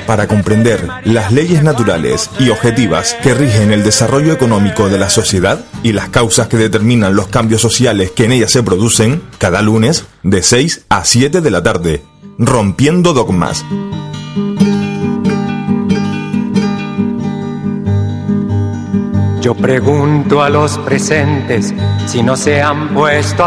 para comprender las leyes naturales y objetivas que rigen el desarrollo económico de la sociedad y las causas que determinan los cambios sociales que en ella se producen, cada lunes de 6 a 7 de la tarde. Rompiendo Dogmas. Yo pregunto a los presentes si no se han puesto